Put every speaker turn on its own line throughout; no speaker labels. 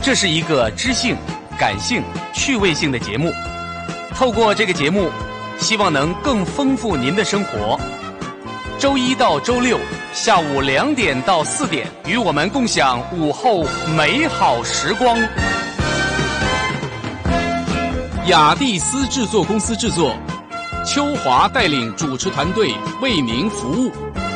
这是一个知性、感性、趣味性的节目。透过这个节目，希望能更丰富您的生活。周一到周六下午2点到4点，与我们共享午后美好时光。雅蒂斯制作公司制作，秋华带领主持团队为您服务。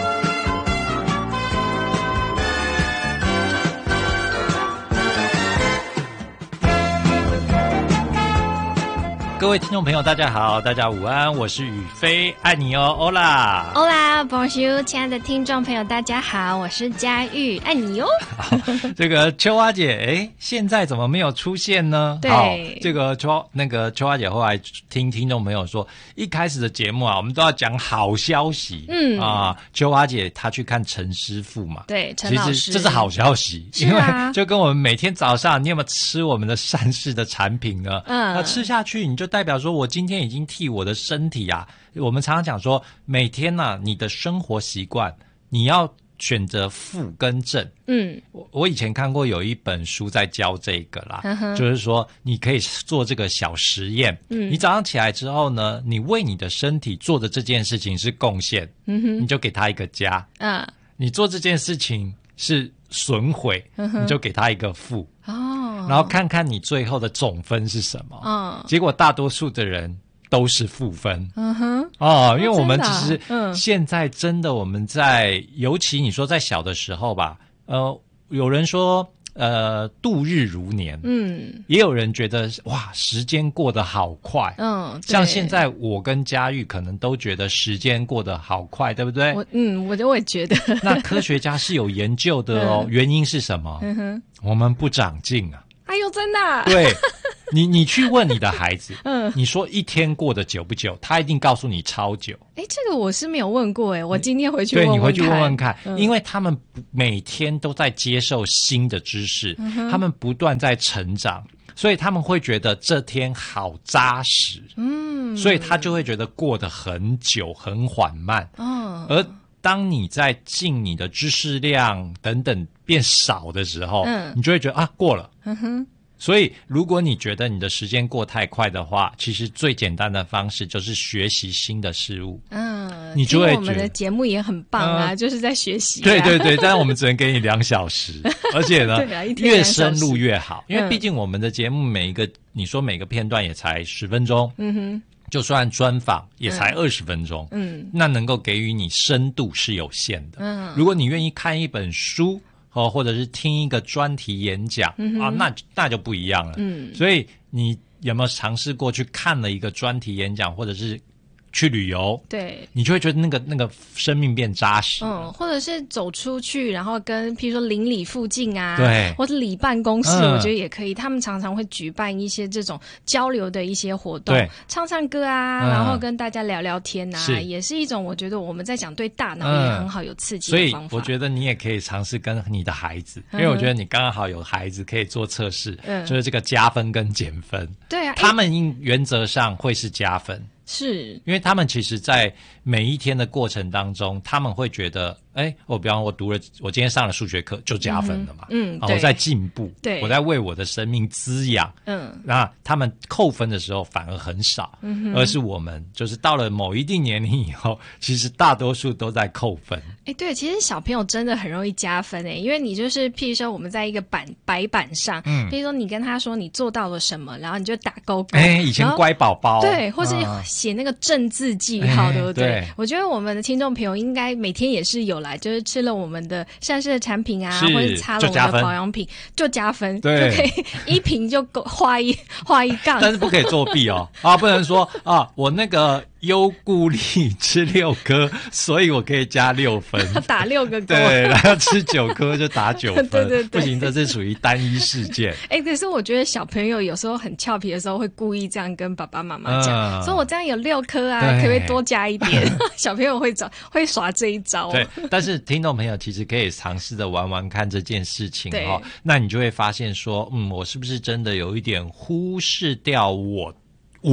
各位听众朋友大家好，大家午安，我是宇飞，爱你哦，欧啦
欧啦 Bonjour， 亲爱的听众朋友大家好，我是佳玉，爱你哟。
这个秋花姐现在怎么没有出现呢？
对，
这个秋花姐后来听众朋友说，一开始的节目啊，我们都要讲好消息。秋花姐她去看陈师傅嘛，
对，陈老师，
其实这是好消息，
因
为就跟我们每天早上你有没有吃我们的善事的产品呢？那吃下去你就代表说我今天已经替我的身体啊，我们常常讲说每天啊，你的生活习惯你要选择负跟正。我以前看过有一本书在教这个啦，就是说你可以做这个小实验。你早上起来之后呢，你为你的身体做的这件事情是贡献，你就给他一个加。你做这件事情是损毁，你就给他一个负。然后看看你最后的总分是什么。结果大多数的人都是负分。因为我们其实现在真的我们在，尤其你说在小的时候吧，有人说度日如年，也有人觉得哇时间过得好快，像现在我跟佳玉可能都觉得时间过得好快，对不对？
我也觉得。
那科学家是有研究的哦，原因是什么？我们不长进啊。
哎呦，真的啊？
对，你去问你的孩子，你说一天过得久不久，他一定告诉你超久。
这个我是没有问过我今天回去问问看。
对，你回去问问看，因为他们每天都在接受新的知识，他们不断在成长，所以他们会觉得这天好扎实，所以他就会觉得过得很久很缓慢。而当你在进你的知识量等等变少的时候，你就会觉得过了。所以如果你觉得你的时间过太快的话，其实最简单的方式就是学习新的事物。你就会觉得
我们的节目也很棒啊，就是在学习。
对，但是我们只能给你2小时，而且呢越深入越好，因为毕竟我们的节目你说每个片段也才10分钟。就算专访也才20分钟，那能够给予你深度是有限的。如果你愿意看一本书或者是听一个专题演讲那就不一样了。所以你有没有尝试过去看了一个专题演讲，或者是去旅游？对，你就会觉得那个生命变扎实。
或者是走出去，然后跟譬如说邻里附近啊，
对，
或者里办公室，我觉得也可以。他们常常会举办一些这种交流的一些活动，唱唱歌啊，然后跟大家聊聊天啊，也是一种我觉得我们在讲对大脑也很好有刺激的方法。
所以我觉得你也可以尝试跟你的孩子，因为我觉得你刚刚好有孩子可以做测试，就是这个加分跟减分。对啊，他们原则上会是加分。是因为他们其实在每一天的过程当中，他们会觉得比方我今天上了数学课就加分了嘛。我在进步，我在为我的生命滋养。那他们扣分的时候反而很少，而是我们就是到了某一定年龄以后，其实大多数都在扣分。
对，其实小朋友真的很容易加分因为你就是譬如说我们在一个白板上，譬如说你跟他说你做到了什么，然后你就打勾勾。
以前乖宝宝，
对，或是写那个正字记号，对不对？我觉得我们的听众朋友应该每天也是有来，就是吃了我们的善事的产品啊，或者擦了我们的保养品就加分，就可以一瓶就画一杠。
但是不可以作弊不能说我那个优固力吃6颗，所以我可以加6分，
打6个勾。
对，然后吃9颗就打9分。
对，
不行，这是属于单一事件。
可是我觉得小朋友有时候很俏皮的时候，会故意这样跟爸爸妈妈讲，说我这样有6颗啊，可不可以多加一点？小朋友会耍这一招。
对，但是听众朋友其实可以尝试的玩玩看这件事情那你就会发现说，我是不是真的有一点忽视掉我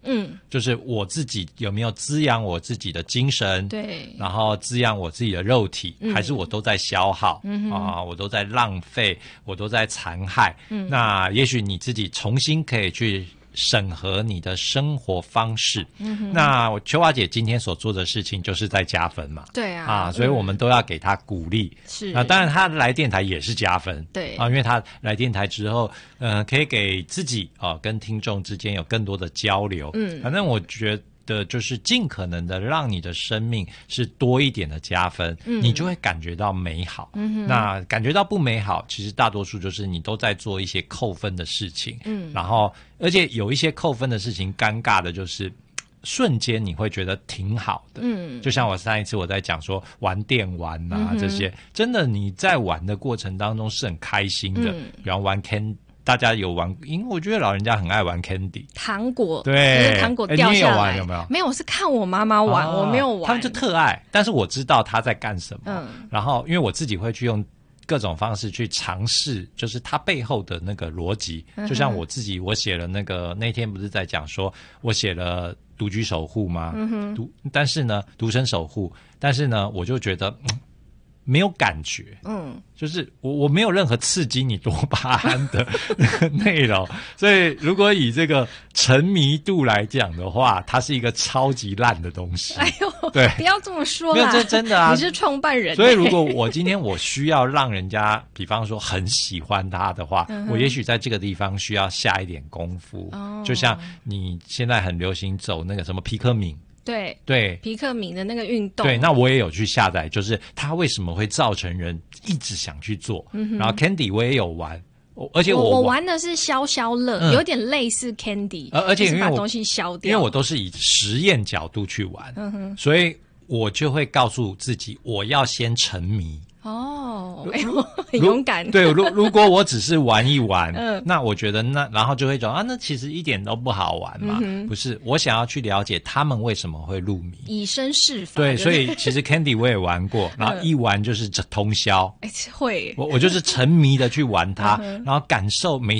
就是我自己有没有滋养我自己的精神，
对，
然后滋养我自己的肉体，还是我都在消耗，我都在浪费，我都在残害。那也许你自己重新可以去审核你的生活方式。那秋华姐今天所做的事情就是在加分嘛。
对啊，
所以我们都要给她鼓励。
是
当然她来电台也是加分。
对
因为她来电台之后可以给自己跟听众之间有更多的交流。反正我觉得就是尽可能的让你的生命是多一点的加分，你就会感觉到美好。那感觉到不美好，其实大多数就是你都在做一些扣分的事情。然后而且有一些扣分的事情，尴尬的就是瞬间你会觉得挺好的。就像我上一次我在讲说玩电玩这些，真的你在玩的过程当中是很开心的。比方玩 Candy，大家有玩，因为我觉得老人家很爱玩 Candy
糖果，
对，
糖果掉下来。
你也有玩有没有？
没有，我是看我妈妈玩，我没有玩。
他们就特爱，但是我知道他在干什么。然后因为我自己会去用各种方式去尝试，就是它背后的那个逻辑。就像我自己，我写了那天不是在讲说我写了独居守护吗？但是呢，独身守护，但是呢，我就觉得没有感觉。就是我没有任何刺激你多巴胺的内容，所以如果以这个沉迷度来讲的话，它是一个超级烂的东西。
哎呦，
对，
不要这么说啦，
没有，这真的啊，
你是创办人。
所以如果我今天我需要让人家比方说很喜欢他的话，我也许在这个地方需要下一点功夫。就像你现在很流行走那个什么皮克敏，对，
皮克敏的那个运动，
对，那我也有去下载，就是它为什么会造成人一直想去做。然后 Candy 我也有玩，而且我
玩的是消消乐，有点类似 Candy，
而且因为
把东西消掉，
因为我都是以实验角度去玩，所以我就会告诉自己，我要先沉迷。
哎呦，很勇敢。
对，如果我只是玩一玩，那我觉得然后就会讲那其实一点都不好玩嘛。不是，我想要去了解他们为什么会入迷，
以身试法。
对，所以其实 Candy 我也玩过，然后一玩就是通宵。
会，
我就是沉迷的去玩它，然后感受每